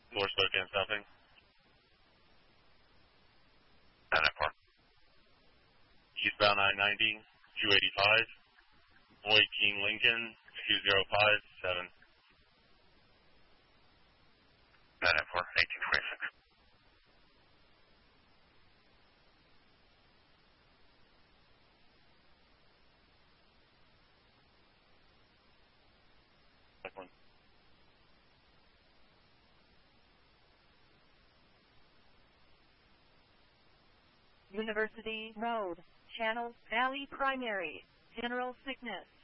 North Spokane stopping. 994. Eastbound I-90, 285. Boyd King Lincoln, 2057. 994, 1846. University Road, Channel Valley Primary, General Sickness.